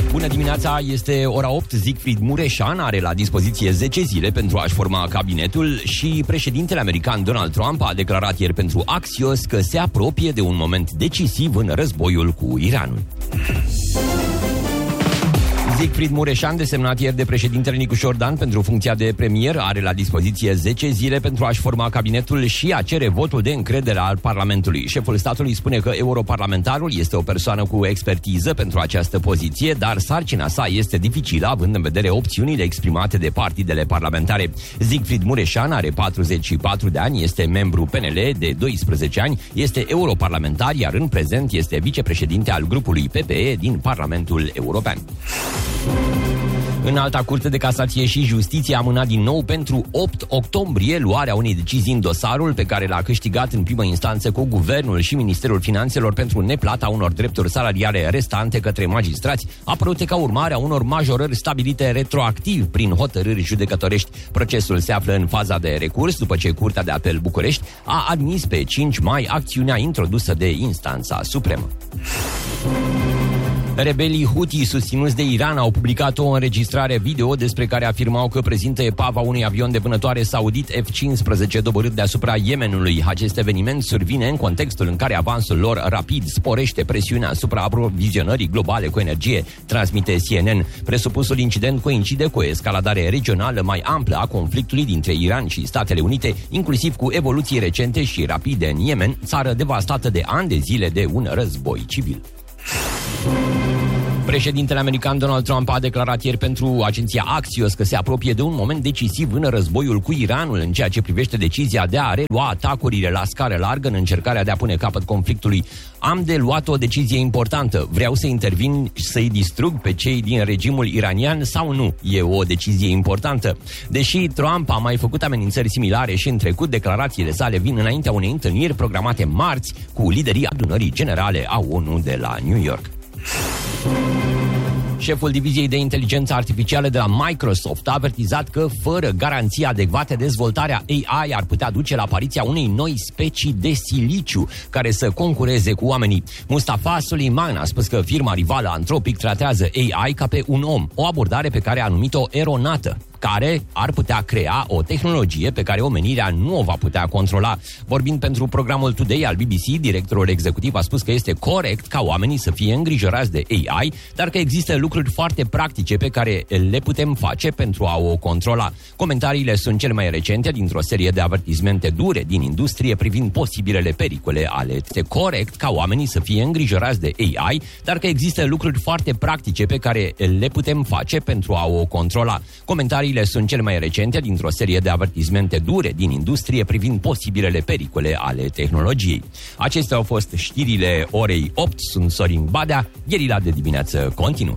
Bună dimineața, este ora 8. Siegfried Mureșan are la dispoziție 10 zile pentru a-și forma cabinetul și președintele american Donald Trump a declarat ieri pentru Axios că se apropie de un moment decisiv în războiul cu Iranul. Siegfried Mureșan, desemnat ieri de președintele Nicușor Dan pentru funcția de premier, are la dispoziție 10 zile pentru a-și forma cabinetul și a cere votul de încredere al Parlamentului. Șeful statului spune că europarlamentarul este o persoană cu expertiză pentru această poziție, dar sarcina sa este dificilă, având în vedere opțiunile exprimate de partidele parlamentare. Siegfried Mureșan are 44 de ani, este membru PNL de 12 ani, este europarlamentar, iar în prezent este vicepreședinte al grupului PPE din Parlamentul European. Înalta Curte de Casație și Justiție a amânat din nou pentru 8 octombrie luarea unei decizii în dosarul pe care l-a câștigat în primă instanță cu Guvernul și Ministerul Finanțelor pentru neplata unor drepturi salariale restante către magistrați, apărute ca urmare a unor majorări stabilite retroactiv prin hotărâri judecătorești. Procesul se află în faza de recurs după ce Curtea de Apel București a admis pe 5 mai acțiunea introdusă de Instanța Supremă. Rebelii Houthi susținuți de Iran au publicat o înregistrare video despre care afirmau că prezintă epava unui avion de vânătoare saudit F-15 doborât deasupra Yemenului. Acest eveniment survine în contextul în care avansul lor rapid sporește presiunea asupra aprovizionării globale cu energie, transmite CNN. Presupusul incident coincide cu o escaladare regională mai amplă a conflictului dintre Iran și Statele Unite, inclusiv cu evoluții recente și rapide în Yemen, țară devastată de ani de zile de un război civil. Președintele american Donald Trump a declarat ieri pentru agenția Axios că se apropie de un moment decisiv în războiul cu Iranul în ceea ce privește decizia de a relua atacurile la scară largă în încercarea de a pune capăt conflictului. Am de luat o decizie importantă. Vreau să intervin și să-i distrug pe cei din regimul iranian sau nu? E o decizie importantă. Deși Trump a mai făcut amenințări similare și în trecut, declarațiile sale vin înaintea unei întâlniri programate marți cu liderii adunării generale a ONU de la New York. Șeful diviziei de inteligență artificială de la Microsoft a avertizat că fără garanții adecvate, dezvoltarea AI ar putea duce la apariția unei noi specii de siliciu care să concureze cu oamenii. Mustafa Suleiman a spus că firma rivală Anthropic tratează AI ca pe un om, o abordare pe care a numit-o eronată, care ar putea crea o tehnologie pe care omenirea nu o va putea controla. Vorbind pentru programul Today al BBC, directorul executiv a spus că este corect ca oamenii să fie îngrijorați de AI, dar că există lucruri foarte practice pe care le putem face pentru a o controla. Comentariile sunt cele mai recente dintr-o serie de avertismente dure din industrie privind posibilele pericole ale. Este corect ca oamenii să fie îngrijorați de AI, dar că există lucruri foarte practice pe care le putem face pentru a o controla. Comentariile sunt cele mai recente dintr-o serie de avertismente dure din industrie privind posibilele pericole ale tehnologiei. Acestea au fost știrile orei 8. Sunt Sorin Badea. Gherila de dimineață continuă.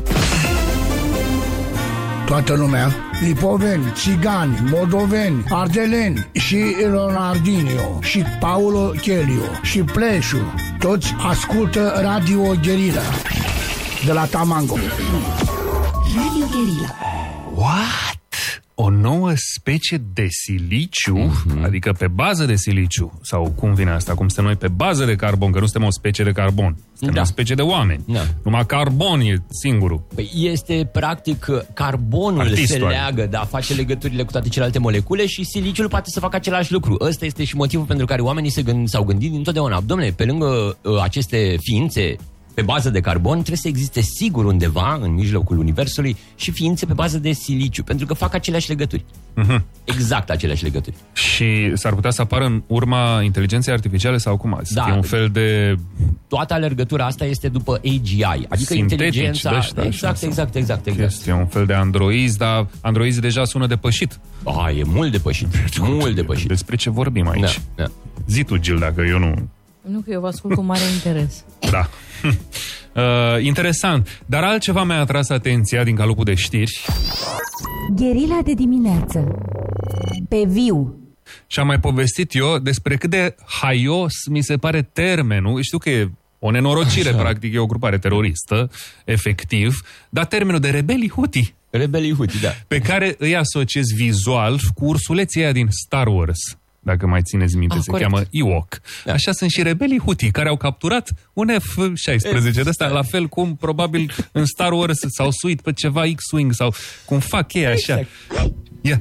Toată lumea, lipoveni, țigani, moldoveni, ardeleni și Leonardinho și Paulo Chelio și Pleșu, toți ascultă Radio Gherila de la Tamango. Radio Gherila. What? O nouă specie de siliciu? Adică pe bază de siliciu? Sau cum vine asta? Cum suntem noi pe bază de carbon? Că nu suntem o specie de carbon. Suntem o specie de oameni. Da. Numai carbon e singurul. Păi este practic carbonul se leagă, da, face legăturile cu toate celelalte molecule și siliciul poate să facă același lucru. Ăsta este și motivul pentru care oamenii s-au gândit întotdeauna. Dom'le, pe lângă aceste ființe pe bază de carbon, trebuie să existe sigur undeva în mijlocul universului și ființe pe bază de siliciu, pentru că fac aceleași legături. Exact aceleași legături. Și s-ar putea să apară în urma inteligenței artificiale sau cum? Da. E un fel de... Toată alergătura asta este după AGI, adică inteligența... Exact. Este un fel de androizi, dar androizi deja sună depășit. E mult depășit. Mult depășit. Despre ce vorbim aici? Da. Zi tu, Gil, dacă eu nu... Nu, că eu vă ascult cu mare interes. Da. Interesant. Dar altceva mi-a atras atenția din calupul de știri. Gherila de dimineață. Pe viu. Și am mai povestit eu despre cât de haios mi se pare termenul. Știu că e o nenorocire, practic, e o grupare teroristă, efectiv, dar termenul de rebelii Houthi. Rebelii Houthi, da. Pe care îi asociez vizual cu ursuleții aia din Star Wars. dacă mai țineți minte, se corect. cheamă Ewok. Da. Așa sunt și rebelii Houthi, care au capturat un F-16 de ăsta, la fel cum probabil în Star Wars s-au suit pe ceva X-Wing sau cum fac ei așa. Exact. Ia.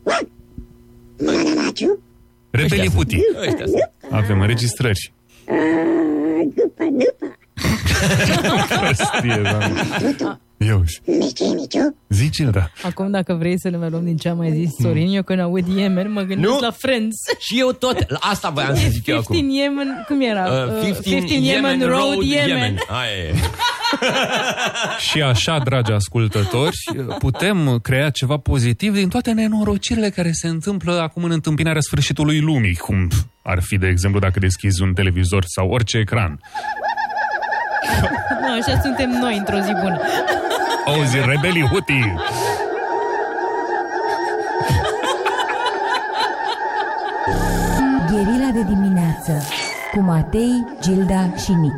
Rebelii Houthi. Ăștia sunt. Avem înregistrări. Prostie, doamne. Eu. Zice-l, da. Acum, dacă vrei să le mai luăm din ce am mai zis Sorin, eu când aud Yemen, mă gândesc Nu. la Friends. Și eu tot, asta voiam să zic eu acum. 15 Yemen, cum era? 15 Yemen Road Yemen. Aia e. Și așa, dragi ascultători, putem crea ceva pozitiv din toate nenorocirile care se întâmplă acum în întâmpinarea sfârșitului lumii, cum ar fi, de exemplu, dacă deschizi un televizor sau orice ecran. Nu, așa suntem noi într-o zi bună. Auzi, rebelii Houthi! Gherila de dimineață cu Matei, Gilda și Nic.